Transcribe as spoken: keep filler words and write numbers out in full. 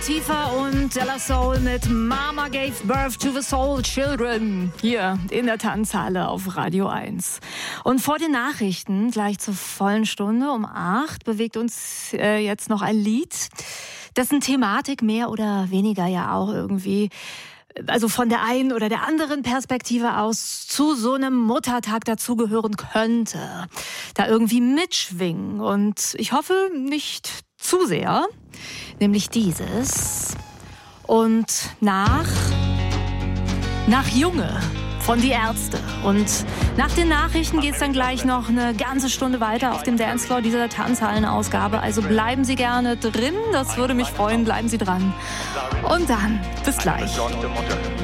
Latifah und De La Soul mit Mama Gave Birth to the Soul Children hier in der Tanzhalle auf Radio eins. Und vor den Nachrichten, gleich zur vollen Stunde um acht, bewegt uns äh, jetzt noch ein Lied, dessen Thematik mehr oder weniger ja auch irgendwie, also von der einen oder der anderen Perspektive aus, zu so einem Muttertag dazugehören könnte. Da irgendwie mitschwingen. Und ich hoffe nicht zu sehr. Nämlich dieses. Und nach, nach Junge von Die Ärzte. Und nach den Nachrichten geht es dann gleich noch eine ganze Stunde weiter auf dem Dancefloor dieser Tanzhallenausgabe. Also bleiben Sie gerne drin, das würde mich freuen, bleiben Sie dran. Und dann, bis gleich.